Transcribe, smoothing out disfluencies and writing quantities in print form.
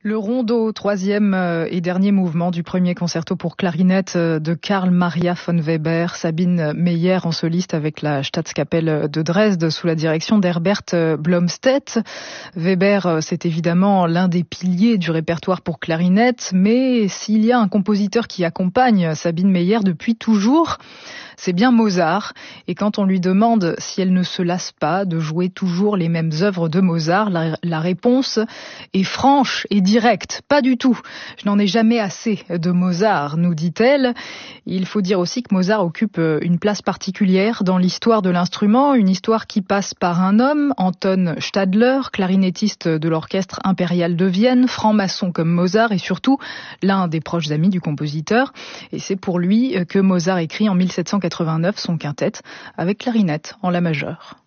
Le rondo, troisième et dernier mouvement du premier concerto pour clarinette de Carl Maria von Weber, Sabine Meyer en soliste avec la Staatskapelle de Dresde sous la direction d'Herbert Blomstedt. Weber, c'est évidemment l'un des piliers du répertoire pour clarinette, mais s'il y a un compositeur qui accompagne Sabine Meyer depuis toujours, c'est bien Mozart. Et quand on lui demande si elle ne se lasse pas de jouer toujours les mêmes œuvres de Mozart, la réponse est franche et directe. Pas du tout. Je n'en ai jamais assez de Mozart, nous dit-elle. Il faut dire aussi que Mozart occupe une place particulière dans l'histoire de l'instrument, une histoire qui passe par un homme, Anton Stadler, clarinettiste de l'orchestre impérial de Vienne, franc-maçon comme Mozart et surtout l'un des proches amis du compositeur. Et c'est pour lui que Mozart écrit en 1789 son quintette avec clarinette en la majeure.